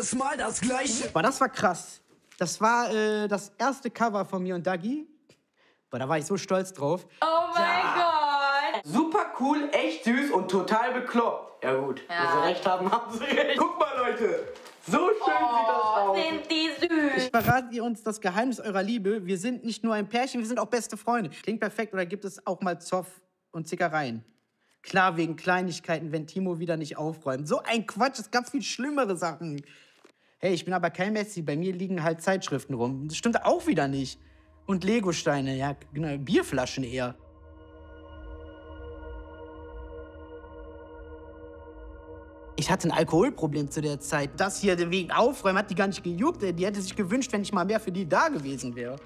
jedes Mal das Gleiche. Boah, das war krass. Das war das erste Cover von mir und Dagi. Boah, da war ich so stolz drauf. Oh mein Gott. Super cool, echt süß und total bekloppt. Ja gut, wenn sie recht haben, haben sie recht. Guck mal, Leute. So schön sieht das aus. Sind die süß. Verratet ihr uns das Geheimnis eurer Liebe? Wir sind nicht nur ein Pärchen, wir sind auch beste Freunde. Klingt perfekt, oder gibt es auch mal Zoff und Zickereien? Klar, wegen Kleinigkeiten, wenn Timo wieder nicht aufräumt. So ein Quatsch, es gab viel schlimmere Sachen. Hey, ich bin aber kein Messi, bei mir liegen halt Zeitschriften rum. Das stimmt auch wieder nicht. Und Legosteine, ja, genau, Bierflaschen eher. Ich hatte ein Alkoholproblem zu der Zeit. Das hier wegen Aufräumen hat die gar nicht gejuckt. Die hätte sich gewünscht, wenn ich mal mehr für die da gewesen wäre.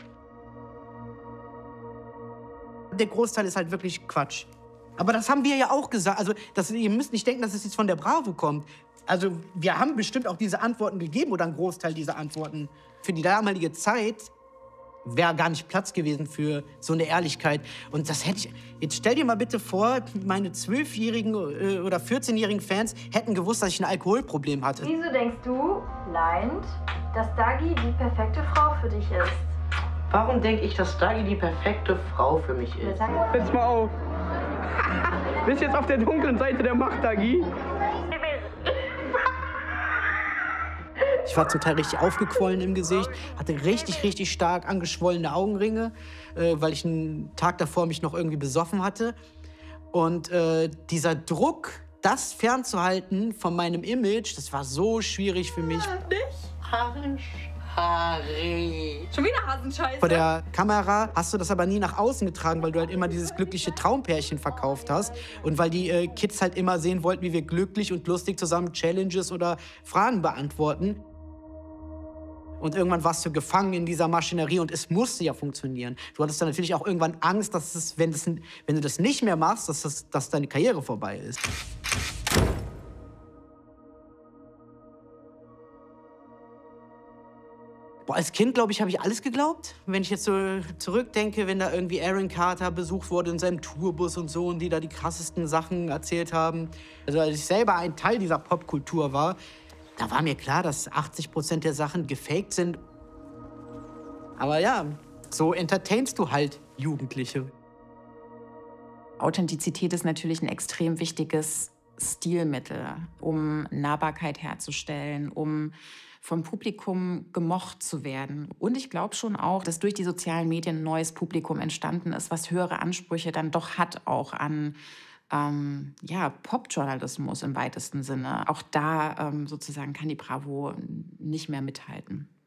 Der Großteil ist halt wirklich Quatsch. Aber das haben wir ja auch gesagt. Also, ihr müsst nicht denken, dass es jetzt von der Bravo kommt. Also, wir haben bestimmt auch diese Antworten gegeben oder einen Großteil dieser Antworten. Für die damalige Zeit wäre gar nicht Platz gewesen für so eine Ehrlichkeit. Und das hätte ich... Jetzt stell dir mal bitte vor, meine 12-jährigen oder 14-jährigen Fans hätten gewusst, dass ich ein Alkoholproblem hatte. Wieso denkst du, Leint, dass Dagi die perfekte Frau für dich ist? Warum denke ich, dass Dagi die perfekte Frau für mich ist? Setz mal auf. Bist jetzt auf der dunklen Seite der Macht, Dagi? Ich war total richtig aufgequollen im Gesicht, hatte richtig stark angeschwollene Augenringe, weil ich einen Tag davor mich noch irgendwie besoffen hatte. Und dieser Druck, das fernzuhalten von meinem Image, das war so schwierig für mich. Schon wieder Hasenscheiße. Vor der Kamera hast du das aber nie nach außen getragen, weil du halt immer dieses glückliche Traumpärchen verkauft hast. Und weil die Kids halt immer sehen wollten, wie wir glücklich und lustig zusammen Challenges oder Fragen beantworten. Und irgendwann warst du gefangen in dieser Maschinerie und es musste ja funktionieren. Du hattest dann natürlich auch irgendwann Angst, dass es, wenn du das nicht mehr machst, dass deine Karriere vorbei ist. Boah, als Kind, glaube ich, habe ich alles geglaubt. Wenn ich jetzt so zurückdenke, wenn da irgendwie Aaron Carter besucht wurde in seinem Tourbus und so und die da die krassesten Sachen erzählt haben. Also als ich selber ein Teil dieser Popkultur war, da war mir klar, dass 80% der Sachen gefaked sind. Aber ja, so entertainst du halt Jugendliche. Authentizität ist natürlich ein extrem wichtiges Stilmittel, um Nahbarkeit herzustellen, um vom Publikum gemocht zu werden. Und ich glaube schon auch, dass durch die sozialen Medien ein neues Publikum entstanden ist, was höhere Ansprüche dann doch hat, auch an Popjournalismus im weitesten Sinne. Auch da sozusagen kann die Bravo nicht mehr mithalten.